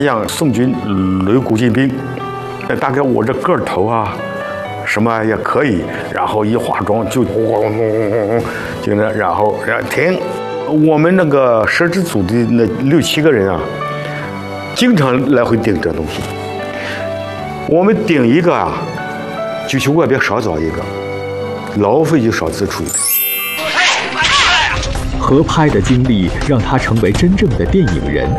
像宋军擂古进兵，大概我这个头啊，什么也可以，然后一化妆就就那，然后停。我们那个摄制组的那6、7个人啊，经常来回盯这东西。我们盯一个啊，就去外边少找一个，劳费就少支出一点。 合拍的经历让他成为真正的电影人。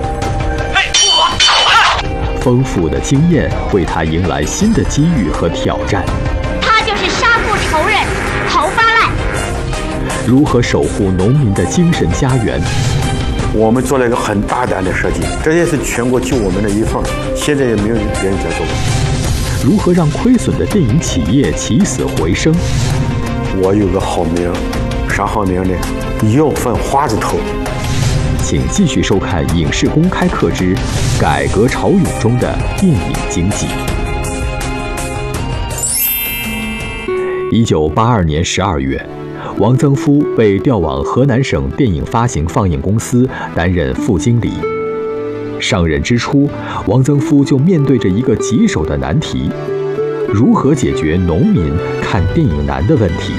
丰富的经验为他迎来新的机遇和挑战。 他就是杀父仇人侯发赖。 如何守护农民的精神家园？ 我们做了一个很大胆的设计，这也是全国就我们的一份，现在也没有别人在做过。 如何让亏损的电影企业起死回生？ 我有个好名，啥好名呢？要饭花子头。 请继续收看《影视公开课之改革潮涌中的电影经济》。1982年12月，王增夫被调往河南省电影发行放映公司担任副经理。上任之初，王增夫就面对着一个棘手的难题：如何解决农民看电影难的问题？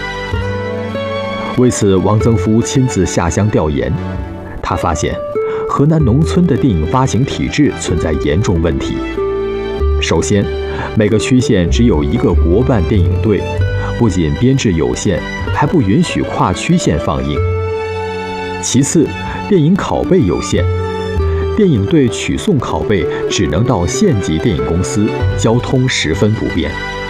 为此，王增夫亲自下乡调研。他发现，河南农村的电影发行体制存在严重问题。首先，每个区县只有一个国办电影队，不仅编制有限，还不允许跨区县放映。其次，电影拷贝有限，电影队取送拷贝只能到县级电影公司，交通十分不便。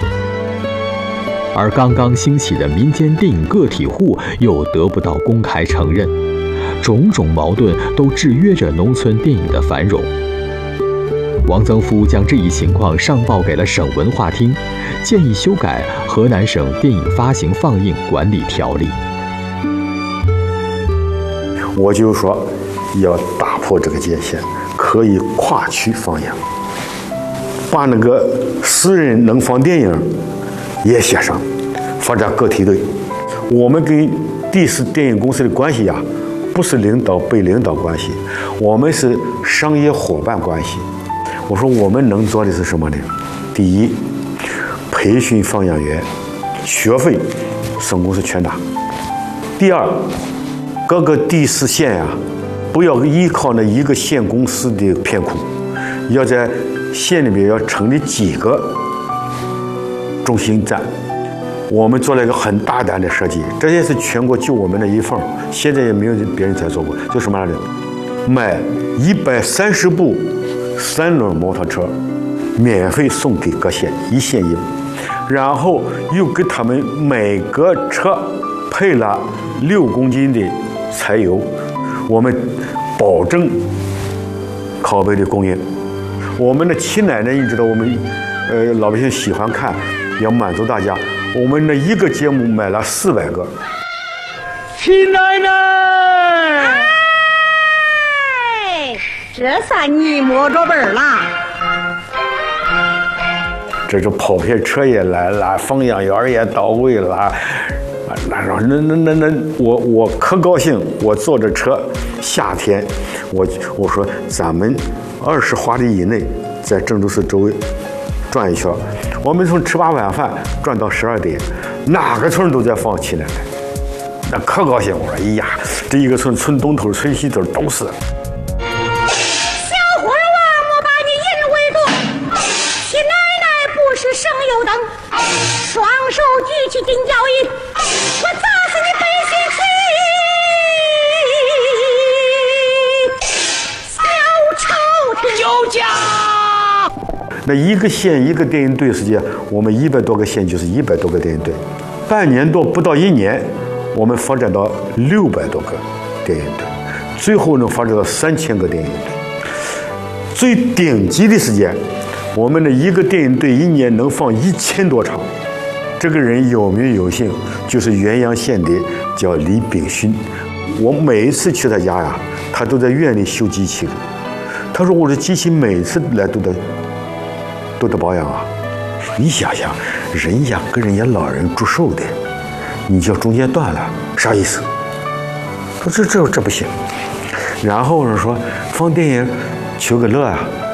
而刚刚兴起的民间电影个体户又得不到公开承认。种种矛盾都制约着农村电影的繁荣。王增夫将这一情况上报给了省文化厅，建议修改《河南省电影发行放映管理条例》。 我就说要打破这个界限，可以跨区放映，把那个私人能放电影也写上，发展个体队。我们跟第四电影公司的关系呀，不是领导被领导关系，我们是商业伙伴关系。我说我们能做的是什么呢？第一，培训放映员，学费省公司全拿。第二，各个第四县呀，不要依靠那一个县公司的片库，要在县里面要成立几个中心站。我们做了一个很大胆的设计，这也是全国就我们的一份，现在也没有别人在做过。就什么来着？买130部3轮摩托车，免费送给各县，1县1部，然后又给他们每个车配了6公斤的柴油，我们保证拷贝的供应。我们的七奶奶，你知道我们老百姓喜欢看，要满足大家。我们的一个节目买了400个。 七奶奶， 哎，这算你摸着本了。 这是跑片车也来了，放映员也到位了。那我可高兴，我坐着车，夏天，我说咱们20华里以内，在郑州市周围转一圈。我们从吃罢晚饭转到12点，哪个村都在放七奶奶，那可高兴。我说，哎呀，这一个村东头、村西头都是。 小伙儿啊，莫把你引为主。七奶奶不是省油灯，双手举起金脚椅，我砸死你背西去！小朝廷就将。 那一个县一个电影队时间，我们100多个县就是100多个电影队，半年多不到1年，我们发展到600多个电影队，最后能发展到3000个电影队。最顶级的时间，我们的一个电影队1年能放1000多场。这个人有名有姓，就是原阳县的，叫李炳勋。我每一次去他家呀，他都在院里修机器的。他说我这机器每次来都得保养啊！你想想，人家跟人家老人祝寿的，你就中间断了，啥意思？说这不行。然后呢说放电影， 求个乐啊。